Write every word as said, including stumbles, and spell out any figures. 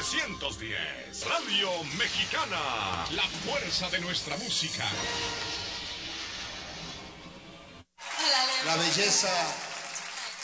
novecientos diez. Radio Mexicana, la fuerza de nuestra música. La belleza